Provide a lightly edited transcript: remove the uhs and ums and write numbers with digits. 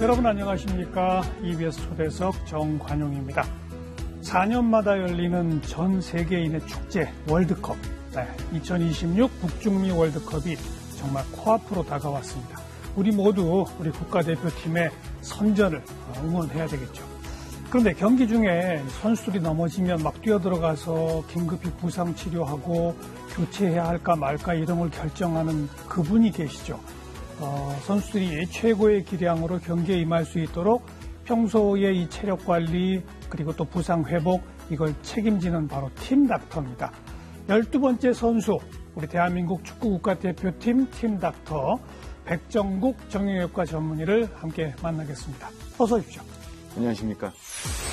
여러분 안녕하십니까? EBS 초대석 정관용입니다. 4년마다 열리는 전 세계인의 축제 월드컵. 2026 북중미 월드컵이 정말 코앞으로 다가왔습니다. 우리 모두 우리 국가대표팀의 선전을 응원해야 되겠죠. 그런데 경기 중에 선수들이 넘어지면 막 뛰어들어가서 긴급히 부상 치료하고 교체해야 할까 말까 이런 걸 결정하는 그분이 계시죠. 선수들이 최고의 기량으로 경기에 임할 수 있도록 평소에 이 체력 관리 그리고 또 부상 회복 이걸 책임지는 바로 팀 닥터입니다. 12번째 선수 우리 대한민국 축구 국가대표팀 팀 닥터 백정국 정형외과 전문의를 함께 만나겠습니다. 어서 오십시오. 안녕하십니까.